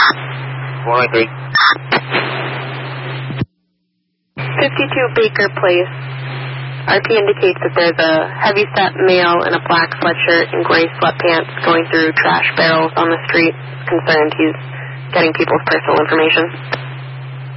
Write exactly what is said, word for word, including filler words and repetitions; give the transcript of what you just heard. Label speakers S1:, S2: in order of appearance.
S1: one nine three.
S2: fifty-two Baker Place. R P indicates that there's a heavy-set male in a black sweatshirt and gray sweatpants going through trash barrels on the street. Concerned he's getting people's personal information.